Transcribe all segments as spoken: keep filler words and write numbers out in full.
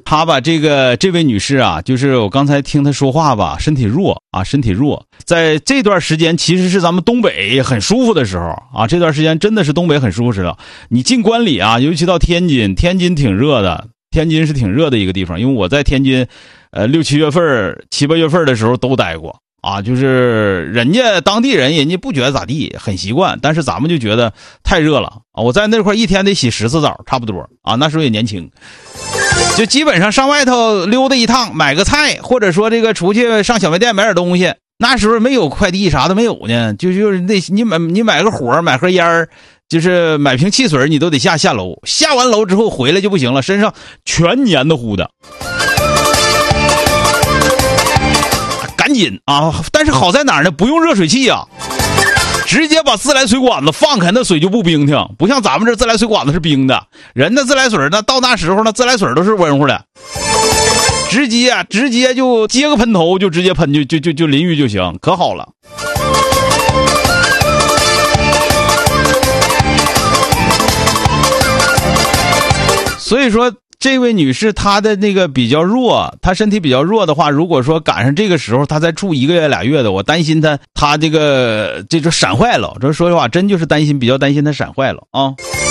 她吧，这个这位女士啊，就是我刚才听她说话吧，身体弱啊，身体弱。在这段时间，其实是咱们东北很舒服的时候啊，这段时间真的是东北很舒服时候。你进关里啊，尤其到天津，天津挺热的，天津是挺热的一个地方，因为我在天津，呃，六七月份、七八月份的时候都待过啊，就是人家当地人，人家不觉得咋地，很习惯，但是咱们就觉得太热了啊。我在那块一天得洗十次澡，差不多啊，那时候也年轻。就基本上上外头溜达一趟，买个菜，或者说这个出去上小卖店买点东西。那时候没有快递啥都没有呢，就就是那你买你买个火，买盒烟，就是买瓶汽水，你都得下下楼。下完楼之后回来就不行了，身上全黏的乎的，赶紧啊！但是好在哪儿呢？不用热水器啊。直接把自来水管子放开，那水就不冰挺，不像咱们这自来水管子是冰的，人的自来水呢，到那时候呢，自来水都是温乎的，直接啊，直接就接个喷头就直接喷就就就就淋浴就行，可好了。所以说这位女士她的那个比较弱，她身体比较弱的话，如果说赶上这个时候她再住一个月俩月的，我担心她她这个这就闪坏了。这说实话真就是担心，比较担心她闪坏了啊。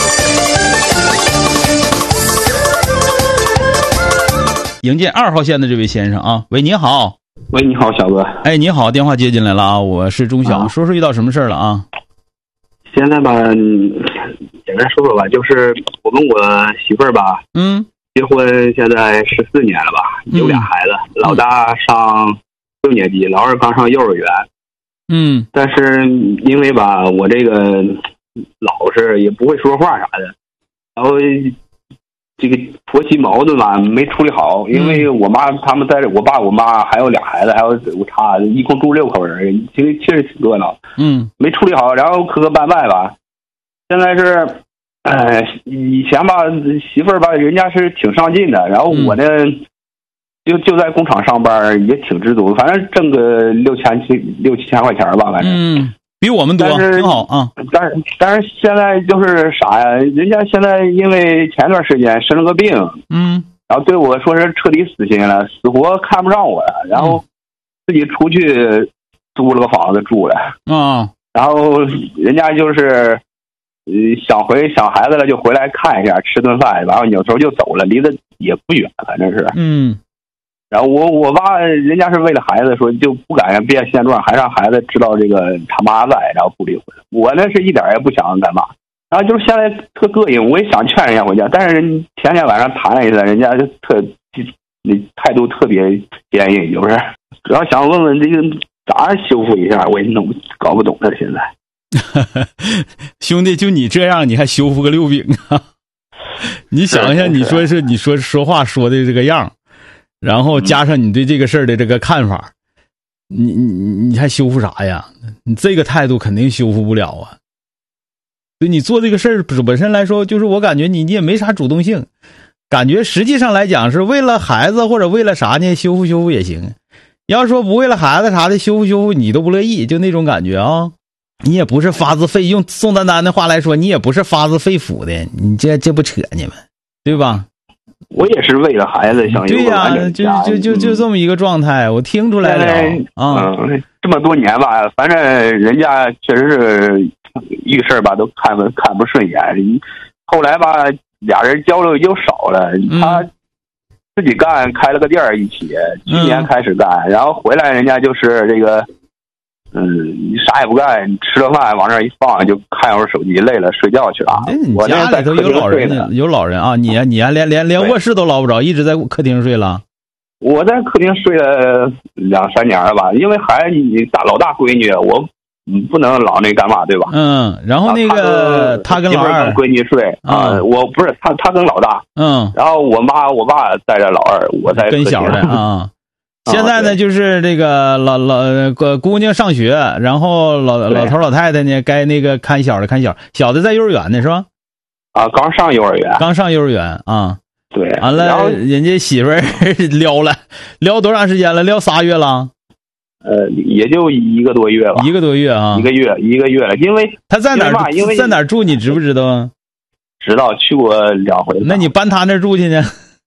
迎接二号线的这位先生啊，喂，你好。 喂，你好，小哥。 哎，你好，电话接进来了啊，我是钟晓、啊，说说遇到什么事了啊？ 现在吧，简单说说吧，就是我跟我媳妇儿吧， 嗯， 结婚现在十四年了吧，有俩孩子，嗯、老大上六年级，老二刚上幼儿园， 嗯， 但是因为吧，我这个老实也不会说话啥的，然后这个婆媳矛盾吧没处理好，因为我妈他们在这，我爸我妈还有俩孩子，还有我他一共住六口人，其实其实挺热闹， 嗯， 没处理好，然后磕磕绊绊吧。现在是，呃，以前吧，媳妇儿吧，人家是挺上进的，然后我呢，嗯、就就在工厂上班，也挺知足，反正挣个六千七六七千块钱吧，反正， 嗯，比我们多，挺好啊。 但是但是现在就是啥呀？人家现在因为前段时间生了个病， 嗯， 然后对我说是彻底死心了，死活看不上我了，然后自己出去租了个房子住了， 啊， 然后人家就是。呃，想回想孩子了就回来看一下，吃顿饭，然后有时候就走了，离得也不远，反正是。 嗯。 然后我我爸人家是为了孩子说就不敢变现状，还让孩子知道这个他妈在，然后不离婚。我呢是一点也不想干嘛，然后就是现在特膈应，我也想劝人家回家，但是人前天晚上谈了一次，人家就特那态度特别坚硬，就是。主要想问问这个咋修复一下，我也弄搞不懂了现在。 兄弟，就你这样，你还修复个六饼啊？你想一下，你说是你说说话说的这个样，然后加上你对这个事儿的这个看法，你你你还修复啥呀？你这个态度肯定修复不了啊。对你做这个事儿本身来说，就是我感觉你你也没啥主动性，感觉实际上来讲是为了孩子或者为了啥呢？修复修复也行。要说不为了孩子啥的修复修复，你都不乐意，就那种感觉啊。你也不是发自肺，用宋丹丹的话来说，你也不是发自肺腑的，你这这不扯你们，对吧？ 我也是为了孩子想有个完整家。 对呀、啊，就就就就这么一个状态，我听出来了啊、 嗯。这么多年吧，反正人家确实是一个事儿吧，都看不看不顺眼。后来吧，俩人交流就少了， 嗯、 他自己干，开了个店儿一起，去年开始干，嗯、然后回来人家就是这个。嗯，你啥也不干，你吃了饭往那一放，就看会儿手机，累了睡觉去了。 我家里头有老人，有老人啊，你你还连连连卧室都捞不着，一直在客厅睡了。 我在客厅睡了两三年了吧，因为孩子你大老大闺女，我不能老那干嘛，对吧？ 嗯，然后那个他跟老二闺女睡啊、嗯，我不是他，他跟老大， 嗯， 然后我妈我爸带着老二，我在跟小的啊。现在呢，就是这个老老姑娘上学，然后老老头老太太呢，该那个看小的看小，小的在幼儿园呢是吧？ 啊，刚上幼儿园， 刚上幼儿园啊。 对， 完了，人家媳妇儿撩了，撩多长时间了？撩仨月了？ 呃，也就一个多月吧。 一个多月啊， 一个月，一个月了。因为他在哪儿？因为在哪儿住？你知不知道啊？ 知道，去过两回。 那你搬他那儿住去呢？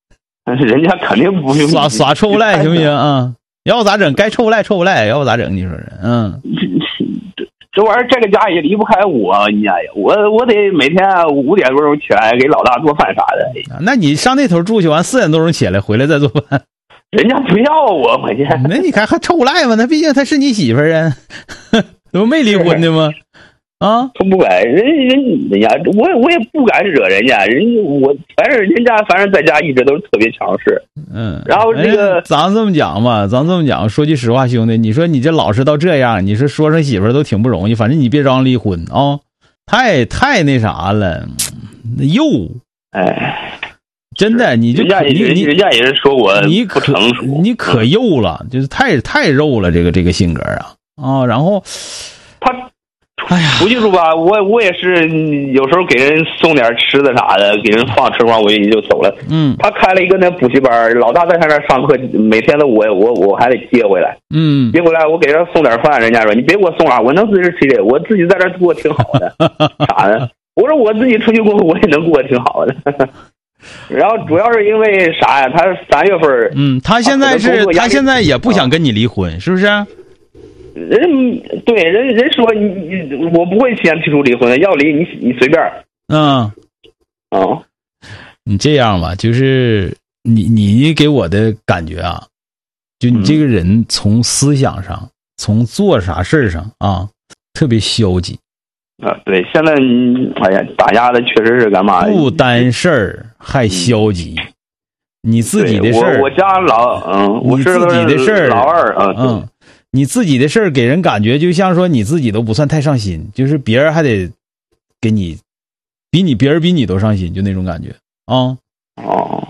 人家肯定不用耍耍臭无赖行不行啊？要咋整？该臭无赖臭无赖，要咋整？你说是？嗯， 这这玩意儿，这个家也离不开我，你家也我我得每天五点多钟起来给老大做饭啥的。 那你上那头住去，完四点多钟起来回来再做饭。 人家不要我，关键。 那你看还臭无赖吗？那毕竟他是你媳妇儿啊，怎么没离婚的吗？啊， 他不敢，人人人家我我也不敢惹人家，人我反正人家反正在家一直都是特别强势。 嗯， 然后这个、 哎、咱这么讲吧，咱这么讲，说句实话，兄弟，你说你这老实到这样，你说说声媳妇儿都挺不容易，反正你别张罗离婚啊、哦，太太那啥了，又哎。 真的，你就人家你你人家也是说我你不成熟， 你可幼了，就是太太肉了，这个这个性格啊啊，然后他， 哎呀， 出去住吧，我我也是有时候给人送点吃的啥的，给人放吃完我也就走了。 嗯， 他开了一个那补习班，老大在他那上课，每天都我我我还得接回来。 嗯， 接回来我给他送点饭，人家说你别给我送啊，我能自己吃的，我自己在这过挺好的，啥的。我说我自己出去过，我也能过挺好的。然后主要是因为啥呀？他三月份， 嗯，他现在是他现在也不想跟你离婚，是不是？ 人对人人说你你我不会先提出离婚的，要离你你随便。 嗯， 哦， 你这样吧，就是你你给我的感觉啊，就你这个人从思想上，嗯、从做啥事儿上啊，特别消极。 啊，对，现在你哎呀，打压的确实是干嘛？ 不担事儿还消极，嗯、你自己的事儿， 我我家老嗯，我你自己的事儿老二啊， 嗯，你自己的事儿给人感觉就像说你自己都不算太上心，就是别人还得给你，比你别人比你都上心，就那种感觉啊。 哦。